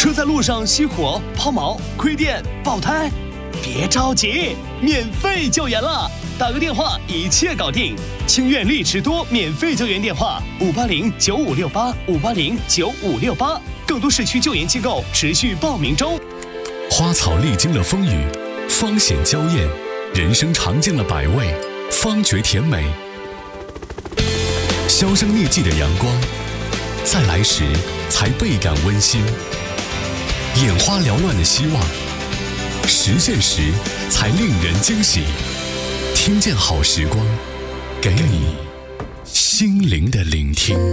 车在路上熄火、抛锚、亏电、爆胎，别着急，免费救援了，打个电话一切搞定。清苑丽池多免费救援电话5809568，5809568，更多市区救援机构持续报名中。 花草历经了风雨，芳显娇艳；人生尝尽了百味，方觉甜美。销声匿迹的阳光，在来时才倍感温馨；眼花缭乱的希望，实现时才令人惊喜。听见好时光，给你心灵的聆听。